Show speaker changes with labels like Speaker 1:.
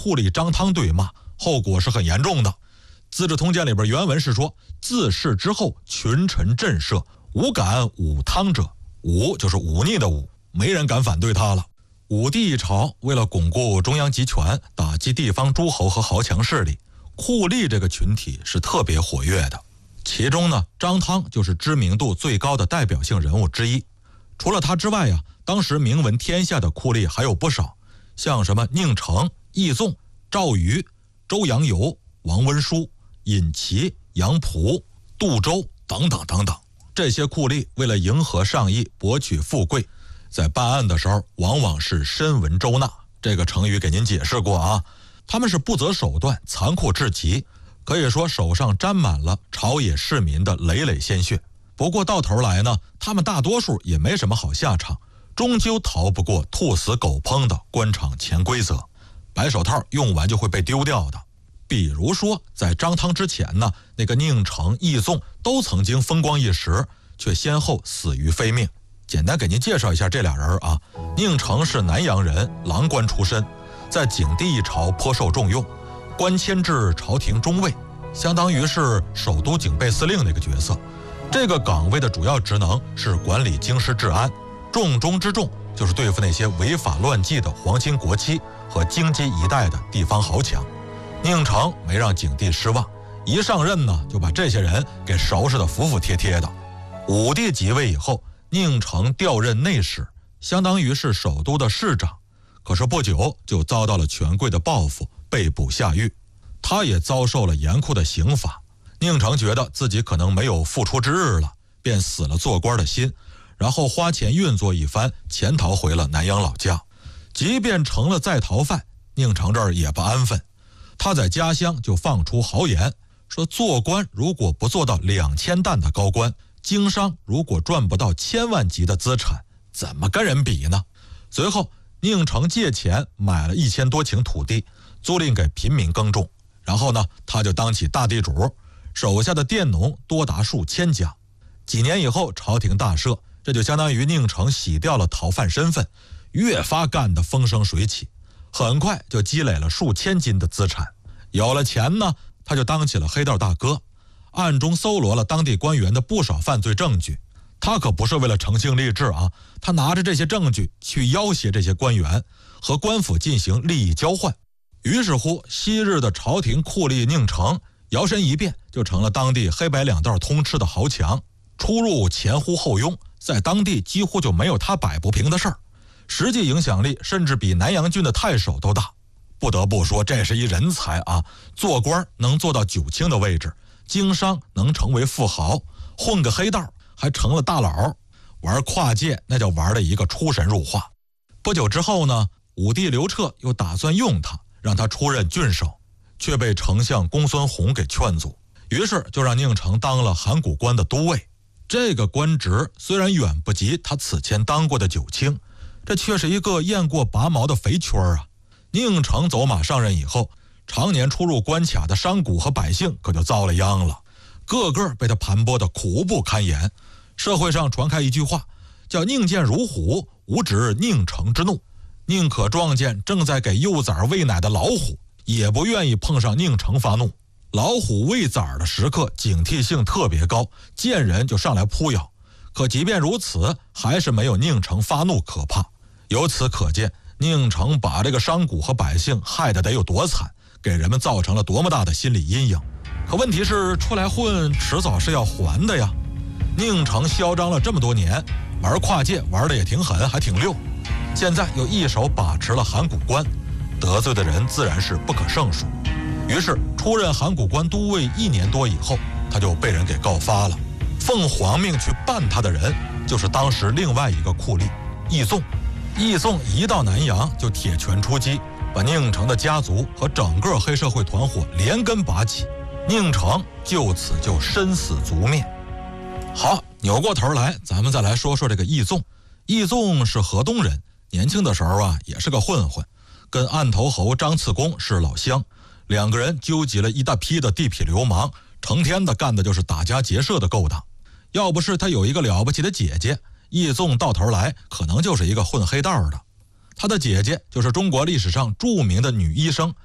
Speaker 1: 酷吏张汤对骂，后果是很严重的。《资治通鉴》里边原文是说：自是之后，群臣震慑，无敢忤汤者。忤就是忤逆的忤，没人敢反对他了。武帝一朝为了巩固中央集权，打击地方诸侯和豪强势力，酷吏这个群体是特别活跃的。其中呢，张汤就是知名度最高的代表性人物之一。除了他之外呀，当时名闻天下的酷吏还有不少，像什么宁城、义纵、赵瑜、周阳游、王温书、尹齐、杨仆、杜周等等等等。这些酷吏为了迎合上意，博取富贵，在办案的时候往往是深闻周纳，这个成语给您解释过啊。他们是不择手段，残酷至极，可以说手上沾满了朝野市民的累累鲜血。不过到头来呢，他们大多数也没什么好下场，终究逃不过兔死狗烹的官场潜规则，白手套用完就会被丢掉的。比如说在张汤之前呢，那个宁城、义纵都曾经风光一时，却先后死于非命。简单给您介绍一下这俩人啊。宁城是南阳人，郎官出身，在景帝一朝颇受重用，官迁至朝廷中尉，相当于是首都警备司令那个角色。这个岗位的主要职能是管理京师治安，重中之重就是对付那些违法乱纪的皇亲国戚和京畿一带的地方豪强。宁城没让景帝失望，一上任呢就把这些人给收拾得服服帖帖的。武帝即位以后，宁城调任内史，相当于是首都的市长，可是不久就遭到了权贵的报复，被捕下狱。他也遭受了严酷的刑罚。宁城觉得自己可能没有复出之日了，便死了做官的心，然后花钱运作一番，潜逃回了南阳老家。即便成了在逃犯，宁城这儿也不安分。他在家乡就放出豪言，说做官如果不做到2000担的高官，经商如果赚不到1000万级的资产，怎么跟人比呢？随后宁城借钱买了1000多顷土地，租赁给平民耕种，然后呢他就当起大地主，手下的佃农多达数千家。几年以后朝廷大赦，这就相当于宁城洗掉了逃犯身份，越发干得风生水起，很快就积累了数千斤的资产。有了钱呢，他就当起了黑道大哥，暗中搜罗了当地官员的不少犯罪证据。他可不是为了成性励志啊，他拿着这些证据去要挟这些官员，和官府进行利益交换。于是乎，昔日的朝廷酷吏宁城摇身一变，就成了当地黑白两道通吃的豪强，出入前呼后拥，在当地几乎就没有他摆不平的事儿，实际影响力甚至比南阳郡的太守都大。不得不说，这是一人才啊！做官能做到九卿的位置，经商能成为富豪，混个黑道还成了大佬，玩跨界那叫玩的一个出神入化。不久之后呢，武帝刘彻又打算用他，让他出任郡守，却被丞相公孙弘给劝阻，于是就让宁城当了函谷关的都尉。这个官职虽然远不及他此前当过的九卿，这却是一个雁过拔毛的肥圈啊！宁城走马上任以后，常年出入关卡的商贾和百姓可就遭了殃了，个个被他盘剥得苦不堪言。社会上传开一句话，叫宁见如虎，无止宁城之怒。宁可撞见正在给幼崽喂奶的老虎，也不愿意碰上宁城发怒。老虎喂崽的时刻警惕性特别高，见人就上来扑咬，可即便如此，还是没有宁城发怒可怕。由此可见，宁城把这个商贾和百姓害得有多惨，给人们造成了多么大的心理阴影。可问题是，出来混迟早是要还的呀。宁城嚣张了这么多年，玩跨界玩的也挺狠，还挺溜，现在又一手把持了函谷关，得罪的人自然是不可胜数。于是出任函谷关都尉1年多以后，他就被人给告发了。奉皇命去办他的人，就是当时另外一个酷吏义纵。义纵一到南阳就铁拳出击，把宁城的家族和整个黑社会团伙连根拔起，宁城就此就身死族灭。好，扭过头来，咱们再来说说这个义纵。义纵是河东人，年轻的时候啊也是个混混，跟案头侯张次公是老乡，两个人纠集了一大批的地痞流氓，成天的干的就是打家劫舍的勾当。要不是他有一个了不起的姐姐，义纵到头来可能就是一个混黑道的。他的姐姐就是中国历史上著名的女医生